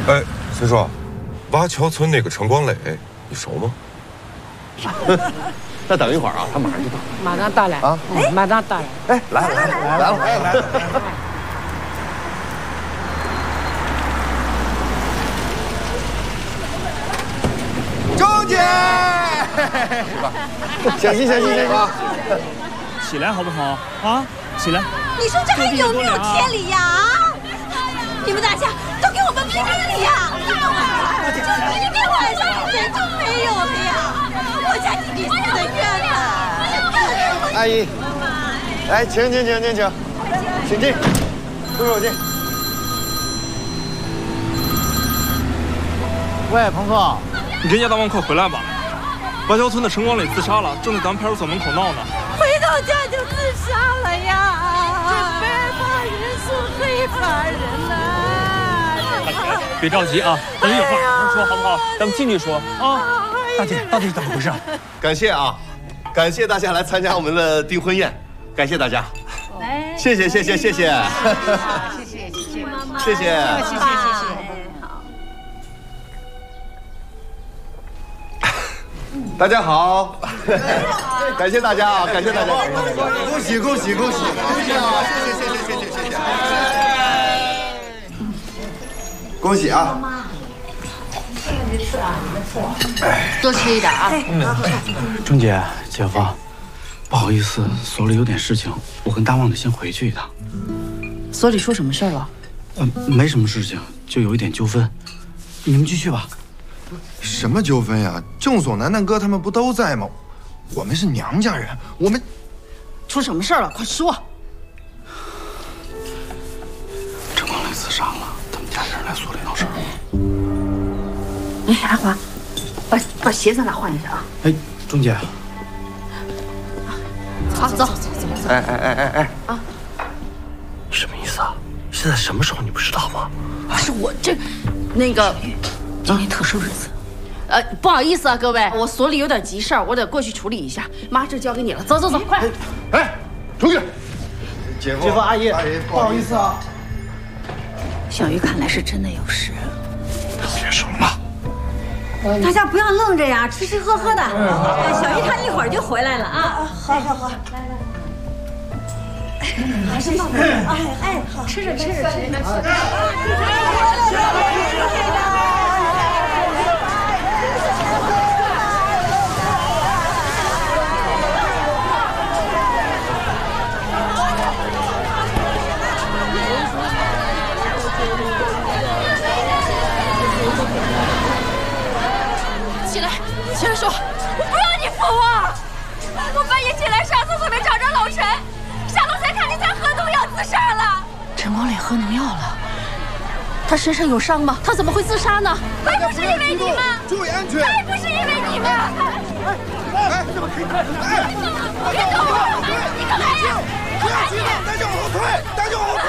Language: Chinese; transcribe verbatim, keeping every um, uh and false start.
哎，崔叔，瓦桥村那个陈光磊，你熟吗？ 那等一会儿啊，他马上就到。 马上到了啊！哎，马上到了。 哎，来了来了来了来了来了！ 钟姐， 小心小心小心啊！ 起来好不好啊？起来！ 你说这还有没有天理呀？你们大家都给我们评评理呀！就一天晚上一点都没有了呀！我家弟弟住的院呢。 阿姨，来，请请请请请，请进，扶手进。喂，鹏哥， 你跟叶大旺快回来吧！瓦桥村的陈光磊自杀了，正在咱们派出所门口闹呢。 回到家就自杀了呀！这白发人送黑发人呐！ 别着急啊，咱们有话好好说，好不好？咱们进去说啊。大姐，到底是怎么回事？ 感谢啊，感谢大家来参加我们的订婚宴，感谢大家，谢谢谢谢谢谢，谢谢谢谢谢谢谢谢。大家好，感谢大家啊，感谢大家，恭喜恭喜恭喜恭喜啊！谢谢谢谢谢谢谢谢，恭喜啊！ 多吃一点啊！ 钟姐、姐夫，不好意思，所里有点事情，我跟大旺得先回去一趟。 所里出什么事了？ 嗯、呃，没什么事情，就有一点纠纷。你们继续吧。 什么纠纷呀？郑所南南哥他们不都在吗？我们是娘家人，我们出什么事了？快说！ 陈光磊自杀了，他们家人来所里闹事儿。 哎，阿华，把把鞋子拿换一下啊！ 哎，钟姐， 好，走走走走。 哎哎哎哎哎啊！ 什么意思啊？现在什么时候你不知道吗？ 不是我这，那个，今天特殊日子。呃，不好意思啊，各位，我所里有点急事儿，我得过去处理一下。妈，这交给你了，走走走，快！ 哎，出去！姐夫， 姐夫，阿姨， 阿姨，不好意思啊。 小鱼看来是真的有事。 别说了嘛。 大家不要愣着呀，吃吃喝喝的。小鱼他一会儿就回来了啊。好好好，来来。还是放着。哎哎，好，吃着吃着吃着。起来，起来说，我不让你扶我。我半夜起来上厕所没找着老陈，下楼才看见他喝农药自杀了。陈光磊喝农药了？他身上有伤吗？他怎么会自杀呢？还不是因为你们！ 注意安全！ 还不是因为你们！ 哎哎，怎么可以？哎， 别动我！你干嘛呀？ 不要激动，大家往后退，大家往后退！